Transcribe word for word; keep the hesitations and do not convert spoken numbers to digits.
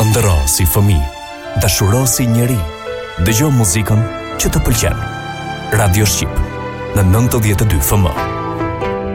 ëndërro si fëmijë, dashuro si njeri, dëgjo muzikën që të pëlqen. Radio Shqip në nëntëdhjetë e dy F M.